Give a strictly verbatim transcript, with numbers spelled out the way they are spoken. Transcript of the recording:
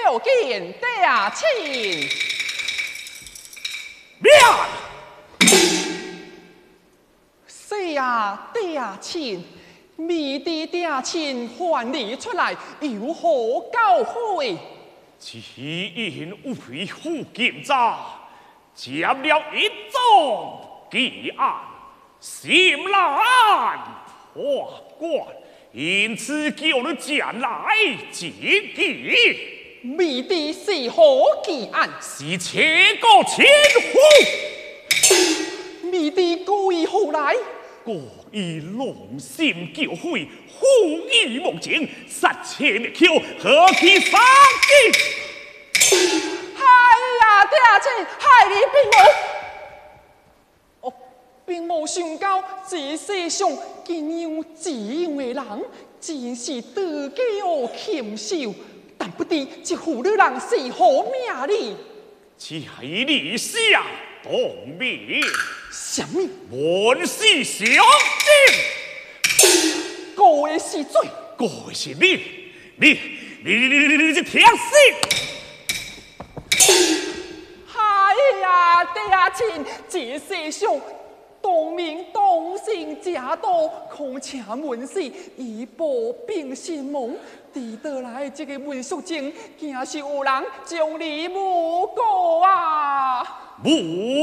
要见大亲。 免。 是啊，大亲，未的大亲还你出来，有何教诲？ 只因为副检察接了一宗奇案，心难破关，因此叫你前来见见。 未的是何奇案？ 是切个千户， 未的故意何来？ 故意龙心教诲，虎意梦境，杀切灭口，何其杀机！ 哎呀，大姐，害你并无，哦，并无想到这世上竟有这样的人，真是得家禽兽。但不知这妇女人是何名哩？ 只系你下当面。 什么？ 万事小心。 个的是罪， 个的是你，你你你你你你这天死！ 哎呀，大亲，这世上当面当姓假道，况且文士以报并信蒙，抵得来这个文书证，竟是有人将你诬告啊！ 诬